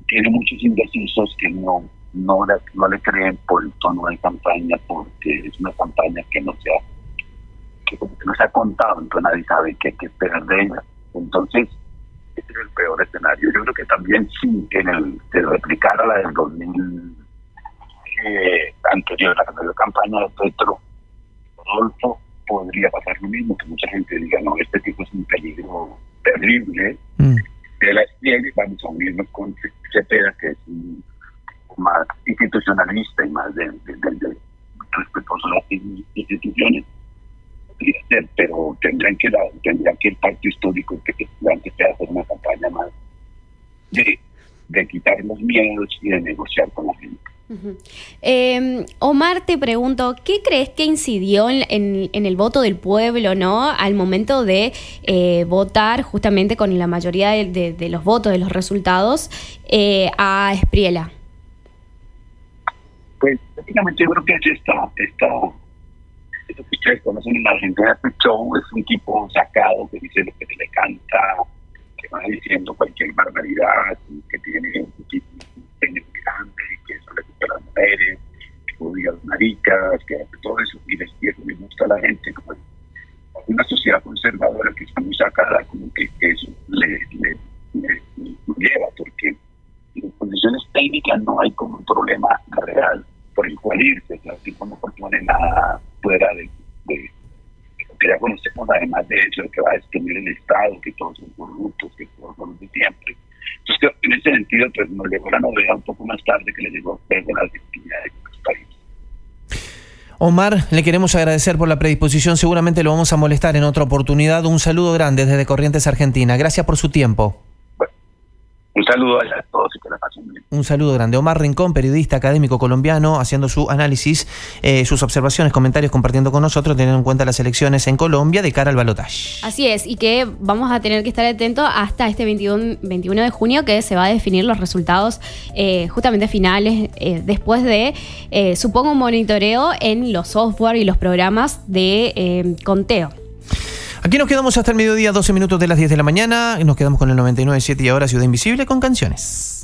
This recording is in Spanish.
tiene muchos indecisos que no le creen por el tono de campaña, porque es una campaña que como que no se ha contado, entonces nadie sabe qué hay que esperar de ella. Entonces, este es el peor escenario. Yo creo que también si se replicara la del 2000 anterior, la anterior campaña de Petro, Rodolfo, podría pasar lo mismo, que mucha gente diga, no, este tipo es un peligro terrible, de la izquierda, y vamos a unirnos con Cepeda, que es más institucionalista y más de respetuoso a las instituciones. Podría ser, pero tendría que el pacto histórico que antes de hacer una campaña más de quitar los miedos y de negociar con la gente. Omar, te pregunto, ¿qué crees que incidió en el voto del pueblo, ¿no? Al momento de votar justamente con la mayoría de los votos, de los resultados, a Espriella? Pues prácticamente yo creo que es esto que ustedes conocen en Argentina, este show, es un tipo sacado que dice lo que se le canta, que va diciendo cualquier barbaridad, que tiene un genio grande, que eso le gusta a las mujeres, que odia a las maricas, que hace todo eso, y eso le gusta a la gente, como una sociedad conservadora que está muy sacada, como que eso le lleva, porque en condiciones técnicas no hay como un problema real por el cual irse, o sea, el tipo no propone nada fuera de lo que ya conocemos, además de eso, de que va a destruir el Estado, que todos son corruptos, que todos son los de siempre. Entonces creo que en ese sentido pues nos llegó la novedad un poco más tarde que le llegó a la legitimidad de nuestro país. Omar, le queremos agradecer por la predisposición, seguramente lo vamos a molestar en otra oportunidad. Un saludo grande desde Corrientes, Argentina. Gracias por su tiempo. Un saludo a todos y que la pasen bien. Un saludo grande. Omar Rincón, periodista académico colombiano, haciendo su análisis, sus observaciones, comentarios, compartiendo con nosotros, teniendo en cuenta las elecciones en Colombia de cara al balotaje. Así es, y que vamos a tener que estar atentos hasta este 21 de junio, que se va a definir los resultados justamente finales, después de, supongo, un monitoreo en los software y los programas de conteo. Aquí nos quedamos hasta el mediodía, 12 minutos de las 10 de la mañana. Nos quedamos con el 99.7 y ahora Ciudad Invisible con canciones.